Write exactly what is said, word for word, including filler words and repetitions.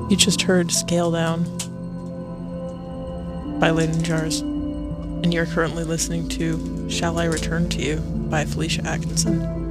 You just heard Scale Down by Leyden Jars, and you're currently listening to Shall I Return to You by Felicia Atkinson.